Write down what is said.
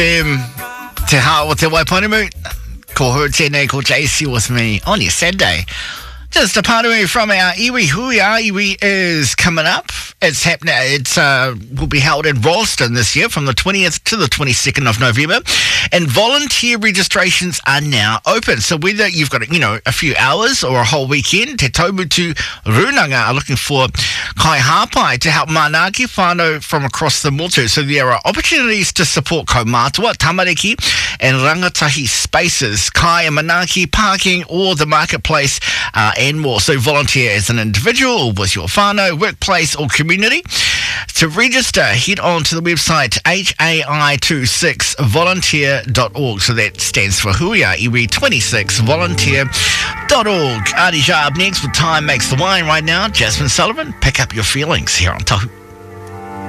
Te hao o te Waiponamu. Ko hu tēnei ko JC with me on your Saturday. Just a Pānui from our iwi hui. Our iwi is coming up. It's happening. It's will be held in Rolleston this year from the 20th to the 22nd of November. And volunteer registrations are now open. So whether you've got, a few hours or a whole weekend, Te Taumutu Runanga are looking for kai hapai to help Manaki whānau from across the motu. So there are opportunities to support kaumātua, tamariki, and rangatahi spaces, kai and Manaki, parking, or the marketplace, and more. So volunteer as an individual or with your whānau, workplace or community. To register, head on to the website HAI26volunteer.org. So that stands for Huia Iwi 26 volunteer.org. Adi Jah up next with Time Makes the Wine right now. Jasmine Sullivan, pick up your feelings here on Tahu.